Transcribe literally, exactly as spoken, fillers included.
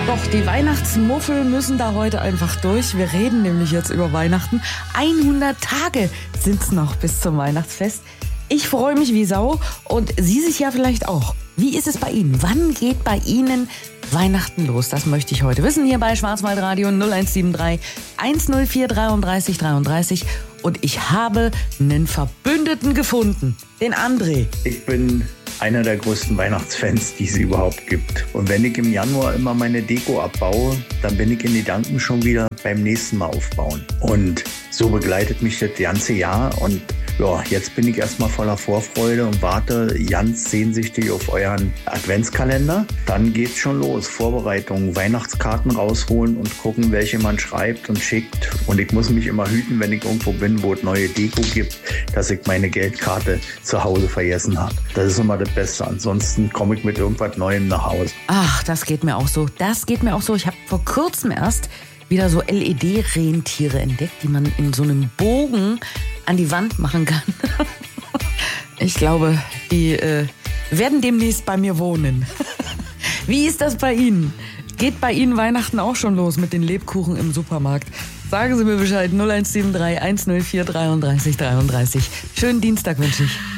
Doch, die Weihnachtsmuffel müssen da heute einfach durch. Wir reden nämlich jetzt über Weihnachten. hundert Tage sind es noch bis zum Weihnachtsfest. Ich freue mich wie Sau und Sie sich ja vielleicht auch. Wie ist es bei Ihnen? Wann geht bei Ihnen Weihnachten los? Das möchte ich heute wissen hier bei Schwarzwaldradio null eins sieben drei eins null vier dreiunddreißig dreiunddreißig. Und ich habe einen Verbündeten gefunden, den André. Ich bin einer der größten Weihnachtsfans, die es überhaupt gibt. Und wenn ich im Januar immer meine Deko abbaue, dann bin ich in Gedanken schon wieder beim nächsten Mal aufbauen. Und so begleitet mich das ganze Jahr. Und ja, jetzt bin ich erstmal voller Vorfreude und warte ganz sehnsüchtig auf euren Adventskalender. Dann geht's schon los. Vorbereitungen, Weihnachtskarten rausholen und gucken, welche man schreibt und schickt. Und ich muss mich immer hüten, wenn ich irgendwo bin, wo es neue Deko gibt, dass ich meine Geldkarte zu Hause vergessen habe. Das ist immer das Beste. Ansonsten komme ich mit irgendwas Neuem nach Hause. Ach, das geht mir auch so. Das geht mir auch so. Ich habe vor kurzem erst wieder so L E D-Rentiere entdeckt, die man in so einem Bogen an die Wand machen kann. Ich glaube, die äh, werden demnächst bei mir wohnen. Wie ist das bei Ihnen? Geht bei Ihnen Weihnachten auch schon los mit den Lebkuchen im Supermarkt? Sagen Sie mir Bescheid, null eins sieben drei eins null vier dreiunddreißig dreiunddreißig. Schönen Dienstag wünsche ich.